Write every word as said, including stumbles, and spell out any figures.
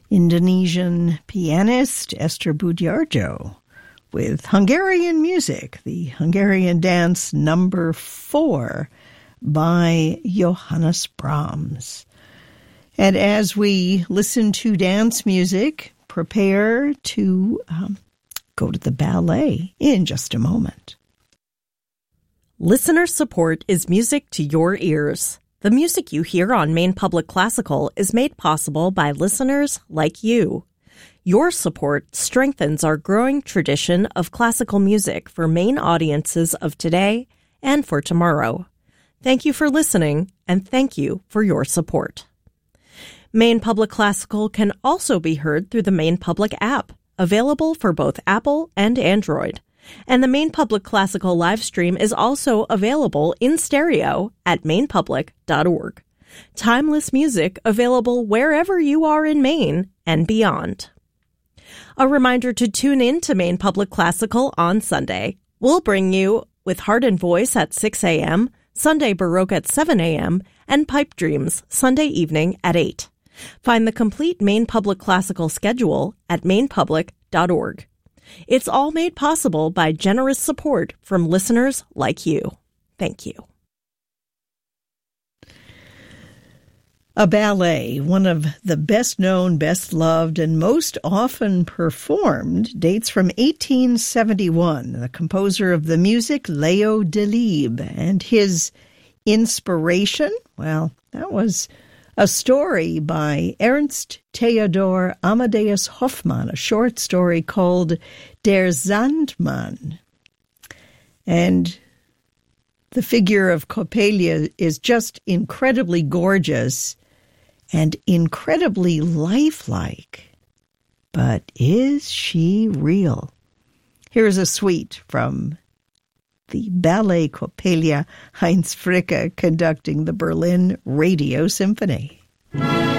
Indonesian pianist Esther Budjardo with Hungarian music, the Hungarian dance number four by Johannes Brahms. And as we listen to dance music, prepare to um, go to the ballet in just a moment. Listener support is music to your ears. The music you hear on Maine Public Classical is made possible by listeners like you. Your support strengthens our growing tradition of classical music for Maine audiences of today and for tomorrow. Thank you for listening, and thank you for your support. Maine Public Classical can also be heard through the Maine Public app, available for both Apple and Android. And the Maine Public Classical live stream is also available in stereo at maine public dot org. Timeless music available wherever you are in Maine and beyond. A reminder to tune in to Maine Public Classical on Sunday. We'll bring you With Heart and Voice at six a.m., Sunday Baroque at seven a.m., and Pipe Dreams Sunday evening at eight. Find the complete Maine Public Classical schedule at maine public dot org. It's all made possible by generous support from listeners like you. Thank you. A ballet, one of the best-known, best-loved, and most often performed, dates from eighteen seventy-one. The composer of the music, Leo Delibes, and his inspiration, well, that was a story by Ernst Theodor Amadeus Hoffmann, a short story called Der Sandmann. And the figure of Coppelia is just incredibly gorgeous and incredibly lifelike. But is she real? Here's a suite from the Ballet Coppelia, Heinz Fricke conducting the Berlin Radio Symphony.